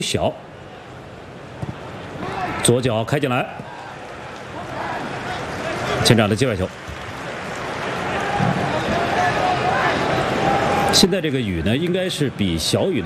小，左脚开进来，前场的界外球。现在这个雨呢，应该是比小雨的。